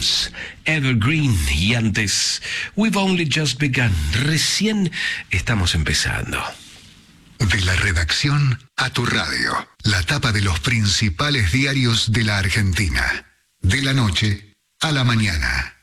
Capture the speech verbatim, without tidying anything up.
Beatles, Evergreen, y antes, We've Only Just Begun. Recién estamos empezando. De la redacción a tu radio, la tapa de los principales diarios de la Argentina. De la noche a la mañana.